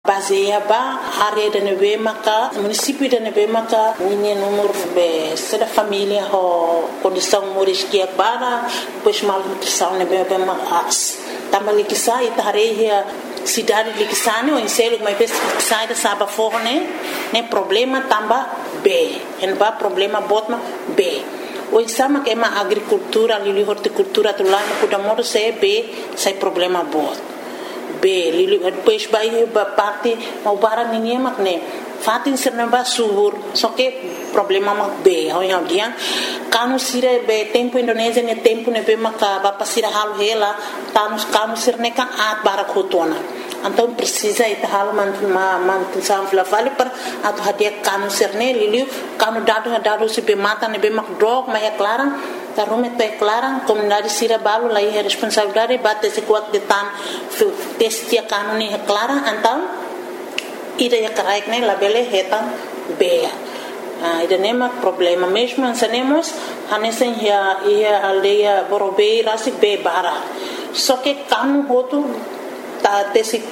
baseia ba área da Nebemaka, município da Nebemaka, minha número de da família ho condição moris que para depois malnutrição Nebemaka as também que sai tareia cidade de Kisane ou em selo mas pensa que sai da saba forne né problema tamba B en ba problema botma B o sama que é uma agricultura ali horticultura do lá no cuida modo se B sai problema bot B depois vai parte mau barang ninguém mak né fatin serna subur só que problema mak B ao yang dia kanu sire be tempo Indonesia ne tempo ne be maka ba pasira hal hela kanu sirne kan at barakotona então precisa ita hal man sam flavali per atu hadia kanu sirne liliu kanu dado se be mata ne be mak drog ma é clara tarume te clara comunidade sira balu lai é responsabilidade bate se kuat de tan testia kanu ni é clara então ida ya karaik ne labele hetan be ida nema problema mesmo ansanemos hanesen ia aldeia Borobei rasi be bara só que kanu hotu ta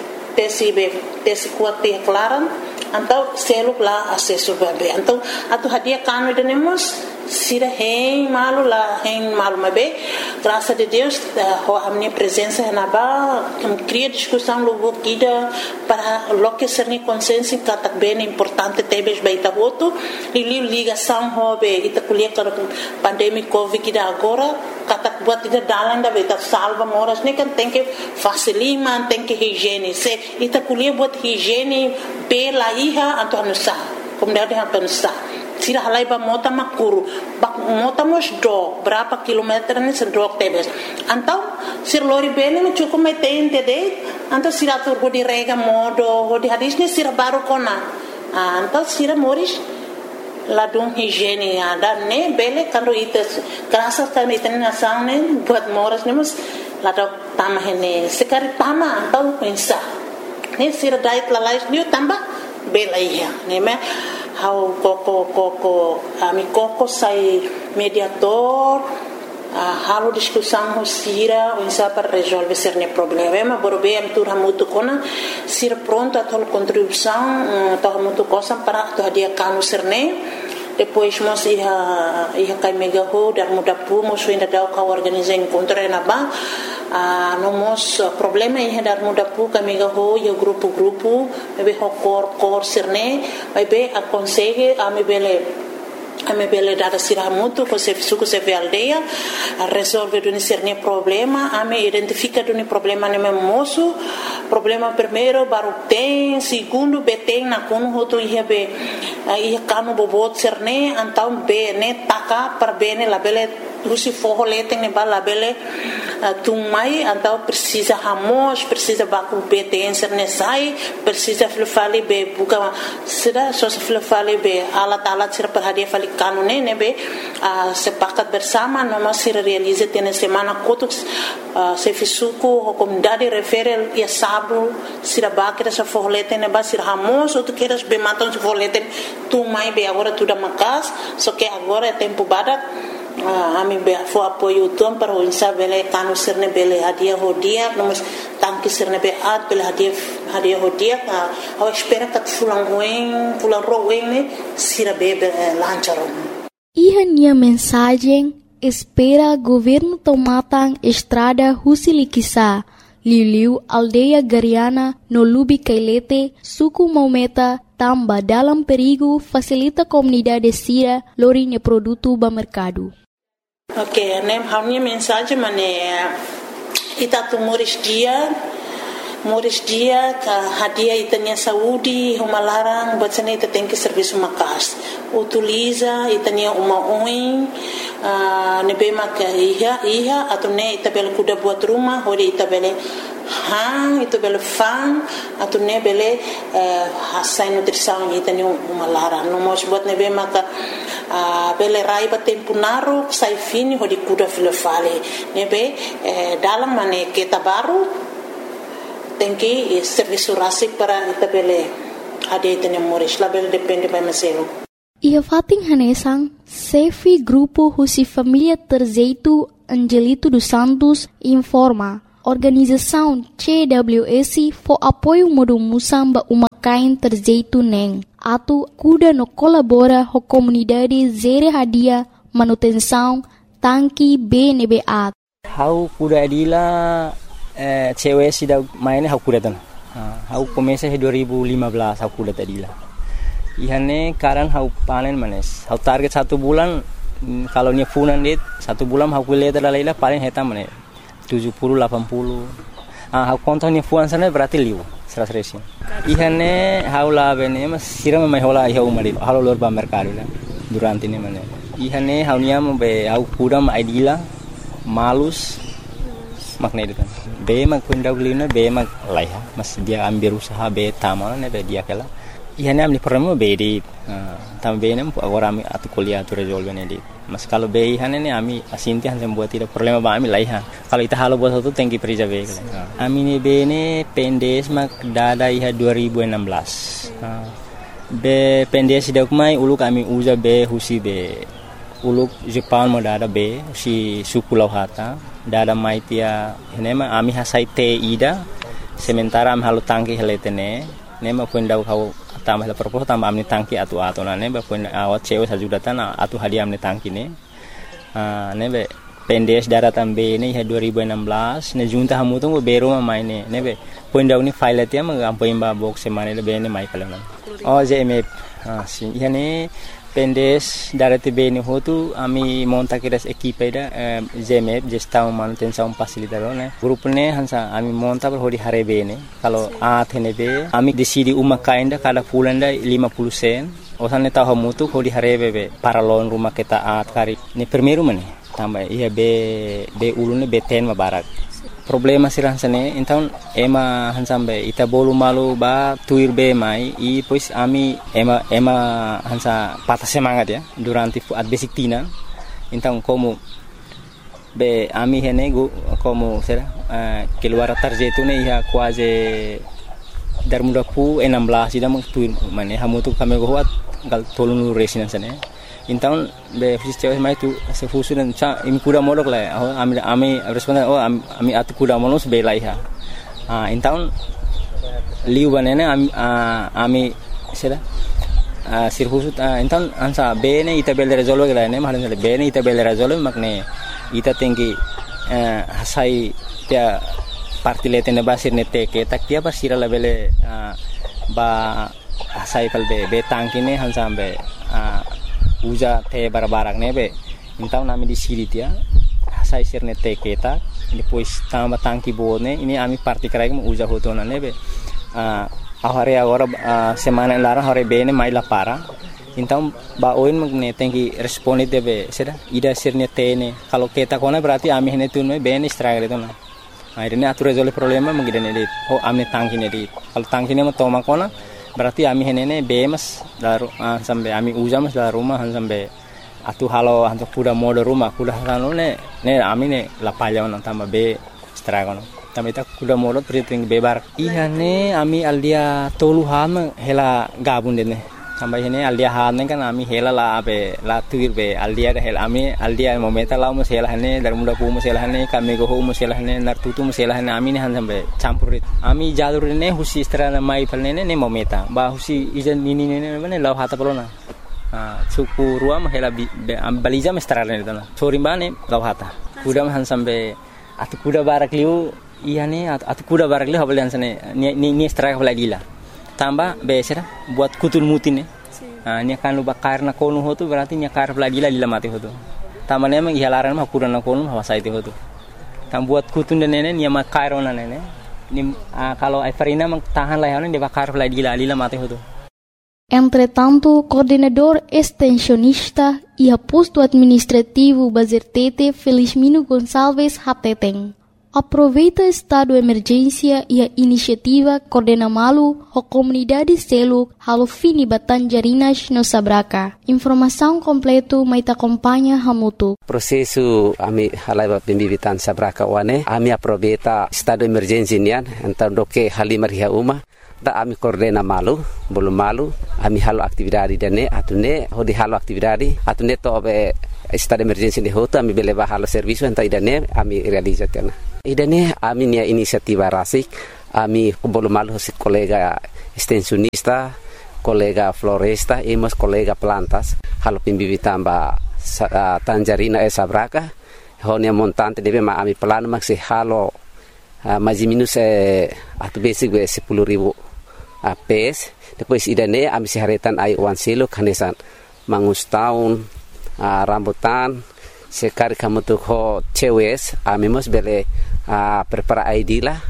tesi kuat te clara então selo lá acesso bebê então atu hadia kanu ida nemos sira hein malu mabe graças a Deus a minha presença na ba cria discussão logo kida para loque ser ni consenso que tá bem importante tebes baita voto e ligação hobe ita kulia com pandemia covid kida agora kata buat ida dalan da beta salva moras ne kan tem que facilima tem que higiene se ita kulia buat higiene pela iha antonu sa como deve antonu sa sira halai ba mota makuru bak mota mos do berapa kilometer ni sedok tebes antau sir lori bene me cukup metente de antau sira tur di rega modo di hadis ni sira baru kona antau sira moris ladung higiene ada ne bele kando ites krasa kan iten nasang ne buat moras ne mus ladok tama hene sekari tama antau pensa ne sira dait lalais ni tamba bela ia ne me how koko ami koko sai mediador halo discussão sira o insa para resolver certo problema Borobei am tur hamutu kona sira pronto a tol contribuição to hamutu cosa para to dia kanu serne depois mos ia kai mega ho dar muda pu mos ainda dá o organizar encontro na ba no mos problema ia dar muda pu kai mega ho e grupo be ho cor serne vai be aconselhe a me bele dada sira muito com se suco se ve aldeia a resolver do cerne problema a me identifica do problema ne moço problema primeiro baru tem segundo beteng na kono hoto ia be ia kanu bobot cerne então be ne taka para bene la bele Lucy forro lete ne bala bele tumai então precisa ramos precisa baku beten cerne sai precisa fale be buka sida so se fale be ala tala sira per hadia fale kanu ne be sepakat bersama noma sira realize tene semana kotus se fisuku comunidade refere ia sabu sira bakira sa forro lete ne ba sira ramos ou tu queres be matam se forro lete tumai be agora tudo macas só que agora é tempo badak ami be fo apoio tom para o insa bele kanu sirne bele hadia hodia nós tanque sirne be at bele hadia hodia a espera que fulan roen ne sira bebe lancharo Iha nia mensagem espera governo tomatang estrada Husilikisa Liliu aldeia Gariana no Lubi Kailete suku Maumeta tamba dalam perigo facilita comunidade sira lorinya produto ba mercado. Ok, né? A minha mensagem é ita tu moris dia ka hadia itanya saúde uma larang buat sana ita tem que serviço makas utiliza itanya uma oin nebe maka iha atau ne ita bel kuda buat rumah hori ita bele ita bele fan atau ne bele hasai nutrição itanya uma larang no mos buat nebe maka bele raiba tempo naru sai fini hodi kuda filofale nebe dalam mane kita baru tem que serviço rasi para itabele ade tene moris label depende by maselo ia fating hanesang sefi grupo husi família Terzeito Angelito dos Santos informa Organização CWS for apoio modo musamba uma kain terjeitu neng. Atu kuda no colabora ho comunidade zere hadia manutenção tanki BNBA. Hau kuda adila cewek sida mainnya hau kuda tan. Hau komesa 2015 hau kuda adila. Ihane karan hau panen manes. Hau target 1 bulan kalau nya funan dit 1 bulan hau kuliah terlaila paling heta manes 70 80. Hau kontonnya fuan sana berarti liu 100 resin. Ihane hau la bene mas siram mai hola iha umari halo lor ba mercado la durante ini manes. Ihane hau niam be hau kuda ma adila malus makna itu kan. Be mak pendagulina be mak laiha mas dia ambil usaha be tamal ne be dia kala. Ihane amni problema be di também nem agora ami atu kuliah tu resolve ne di. Mas kalau be ihane ne ami asinti han buat tidak problema ba ami laiha. Kalau ita halo buat satu tengki perija be kala. Ami ne be ne pendes mak dada iha 2016. Be pendes dak mai uluk ami uja be husi be uluk Jepang mo dada be si suku lauhata dada mai tia nema ami hasai te ida sementara am halu tangki heletene nema pundau kau tambah la propos tambah amni tangki atu na neba pun awat cewe sajudatan atu hadiah amni tangki ne nebe pendes dada tambe ne 2016 ne junta hamu tu bero mai ne nebe pundau ni file tia mengampai ba box semane le be ne mai kalan oh jmf si yani pendes darati bene hotu ami monta kiras equipe da GMF gestão manutenção facilitador né grupo ne hansa ami monta per hodi hare bene kalau athene be ami decidi uma kainda kada fulanda 50 sen osane tahu mutu hodi hare be paralon rumah kita at kari ni primeiro mane tambah iya be ulune be ten mabarak problema sirah sane então ema hansambe ita bolu malu ba tuir be mai i pois ami ema hansa patah semangat ya durante at basic tina então como be ami henego como será keluar tarjetu ne ya quase dar muda pu 16 ida meng tuir mane hamutu kami goat gal tolunu resina sane então be fisiceu mai tu se fusu dan cha im kuda modok la ami responda ami atu kuda monos be laiha então liu banene ami sera sir fusu então ansa be ne ita bel resolve la ne mahalan be ne ita bel resolve makne ita tinggi hasai dia partilete ne basir ne teke tak dia basira la bele ba hasai kal be tangkine hansambe uja te barbarak nebe então nami di siri tia sai sirne te keta depois tamba tangki bone ini ami parti krai mo uja hotona nebe ahare agora semana lara hore bene mai la para então ba oin magne tenki responde debe sera ida sirne te ne kalau keta kona berarti ami hene tunme bene stragre tona akhirnya atur resolve problema mengidene dit amne tangki ne dit kalau tangki ne mo toma kona berarti ami henene bemas daru sampai ami uja mas dalam rumah sampai atu halo hantu kuda modo rumah kuda halo ne ami ne lapaya on tambah be stragon tambah ita kuda modo priting bebar ihane ami aldia toluhan hela gabun dene sampai hene aldia han kan ami hela la be la tuir be aldia da hela ami aldia momenta la mo hela hane dar muda pu mo hela hane kami go mo hela hane nar tutu mo hela hane ami ne han sampai campurit ami jalur ne husi strana mai palne ne momenta ba husi ijan nini ne ne law hata polona suku ruam hela balija me strana ne dana chorimbane law hata kuda han sampai atu kuda barak liu ihane atu kuda barak liu habal sane ni straka balagila tambah besera buat kutul mutin ni akan lu bakar na konu hotu berarti nyakar lagi lila mati hotu tamane emang ihalaran mah kuran na konu hawasa itu hotu tam buat kutun dan nene ni makar ona nene ni kalau Everina mang tahan layanan dia bakar lagi lila mati hotu. Entretanto, coordenador extensionista e posto administrativo Bazertete Felizmino Gonçalves Hateteng aproveita estado de emergência e a iniciativa Coordena Malu a comunidade selo halo fini Batanjarinas no Sabraca. Informação completo mai te acompanha Hamutu. Prosesu ami halai pembibitan Sabraca wane ami aproveita estado de emergência nian então doke halimar hia uma da ami Coordena Malu belum malu ami halo aktividade dane atune hodi halo aktividade atune to be estado de emergência de hoto ami beleva halo serviço então idane ami realiza tena Idane amin ya inisiativa rasik, ami bolu malu si kolega extensionista, kolega floresta, emos kolega plantas, halo pimbibitan ba tangerina sabraka, honia montante debe ma ami plan maksi halo mais minus atu basic be 10.000 pes. Depois idane ami seharetan ai 1 silo kanesan mangus tahun rambutan sekali kamu tuh ho cewes amemos bele prepara ID lah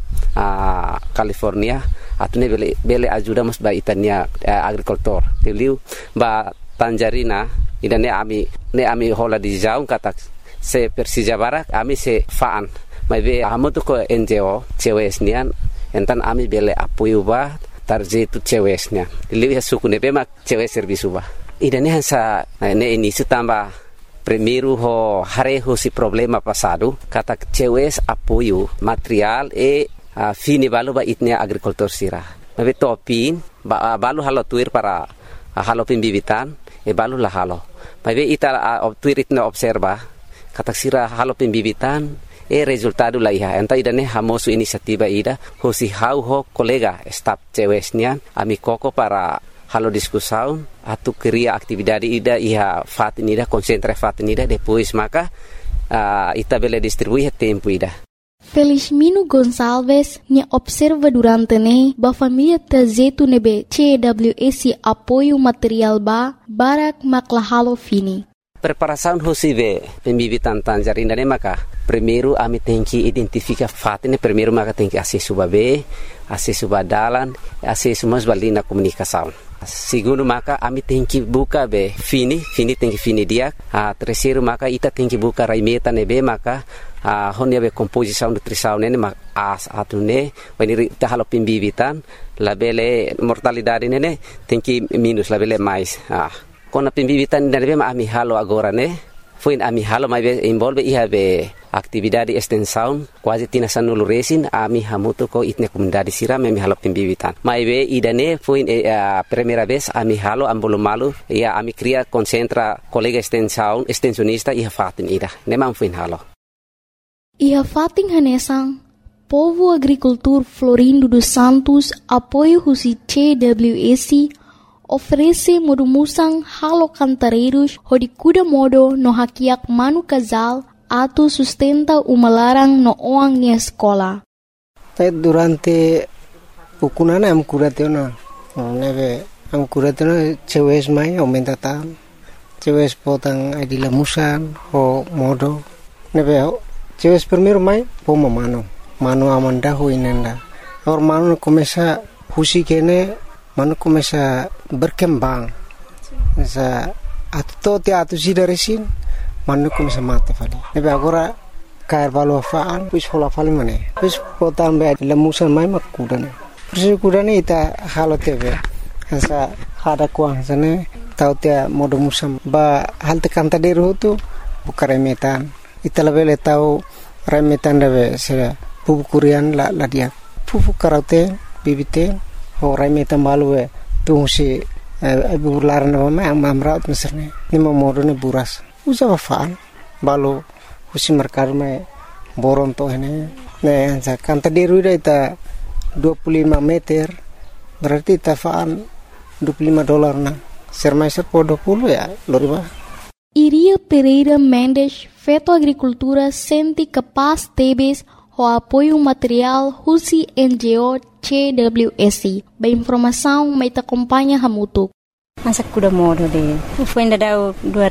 California atune bele ajuda mas ba itania agricultor teliu ba tangerina idane ami hola di jaung kata se Persija Barat ami se faan mai be amu tuh ko NGO cewes nian entan ami bele apoio ba tarje tu cewesnya teliu ya suku ne be mak cewes servisu ba idane hansa ne ini setambah primeiro ho hareho si problema passado kata cewes apoio material fini balu ba itnia agricultor sira mabe topin balu halo tuir para halo pimbibitan balu la halo mabe ita tuir itna observa kata sira halo pimbibitan resultado la iha enta idane hamosu inisiativa ida ho si ho kolega staff cewesnya ami koko para halo discussão atu cria atividade ida iha fatin ida concentra fatin ida depois maka ita bele distribuir tempo ida. Felizmino Gonçalves ne observa durante ne ba família tazetu nebe CWS apoio material ba barak maklahalo fini. Preparação hosive pembibitan tangerina ne maka primeiro ami tem que identificar fatin primeiro maka tem que acesso babe acesso badalan acesso mas balina comunicação. Segundo maka ami tem que buka be fini tem que fini dia terceiro maka ita tem que buka raimeta nebe maka honia be composição nutrição nene mak atune when ita halo pimbibitan labele mortalidade nene tem que minus labele mais kona pimbibitan nebe ami halo agora ne foi ami halo mai be involve iha be atividade extensão quase tina sanulu resin ami hamuto ko itne comunidade sira ami halo pimbibitan mai be idane foi primeira vez ami halo ambolo malu ia ami cria concentra colega extensionista iha fatin ida nemam foi halo iha fatin hanesang povo agricultor Florindo dos Santos apoio husi CWS oferece modumusang halo cantareiros hodi kuda modo no hakiak manu casal atu sustenta umalarang no oang ni escola. Durante pukunana am kuratena neve am kuratena cewes mai aumenta tan cewes potang adila musan ho modo neve cewes primeiro mai poma mano amanda ho inenda or mano começa husi kene mano começa berkembang sa atto te atu sidaresin mano começa mata fali nebe agora cair valo faan pus hola fali mane pus potan be lemusan mai makudane persi kudane ita halo tebe sa hada kuang sane tau te modo musam ba halte kanta deru tu bukare metan ita lebele tau remetan debe se pupu kurian la dia pupu karate bibite ho remetan balu tu si bular na ma amra meserne ni modo ne buras usa faan balu husi merkar me boron to ne sa kanta deru ita 25 meter berarti tafaan $25 na sermaiser po 20 ya loriba. Iria Pereira Mendes feto agricultura sente capaz tebes o apoio material husi NGO CWS ba informação mai ta acompanha hamutuk. Masa kuda modo de foi ainda dau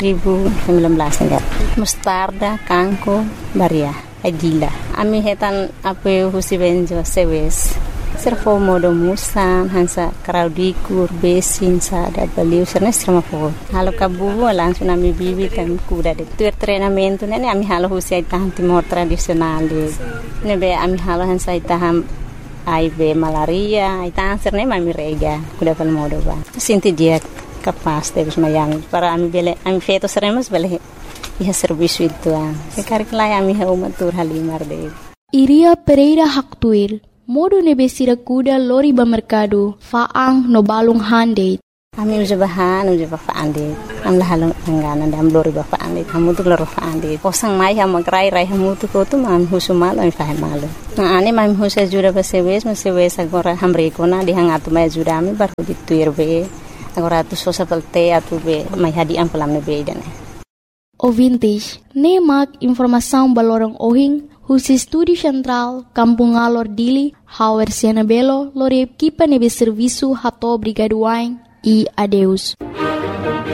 2019 ainda mostarda kanko baria agila ami hetan apoio husi benjo sewes servo modo musan hansa kraudikur besin sa da baliu serna strama po halo kabu langsung ami bibi tam kuda de tur treinamento ne ami halo husi taham timor tradisional de nebe ami halo hansa taham aibe malaria itang serne mami rega kuda pal modo ba sinti dia capaz de mayami para ami bele ami feto seremos bele iha serviço itu sekar kelai ami ha umatur halimar de Iria Pereira Haktuir modo nebesira kuda lori ba mercado faang no balung hande Kami uja bahan, uja bapak andi. Am lah halang angganan dam lori bapak andi. Kamu tu lori bapak andi. Posang mai ham magrai rai hamu tu ko tu mam husu malu am faham malu. Nah ani mam husu jura basewes agora hamre kona di hangatu mai jura ami baru dituir be. Agora tu sosa pelte atu be mai hadi am pelam ne be dane. Ouvintes, nemak informação balorong ohing, husi Estúdio Central, Kampung Alor Dili, Hauer Siena Belo, lore equipa nebe serviço rato obrigado e adeus.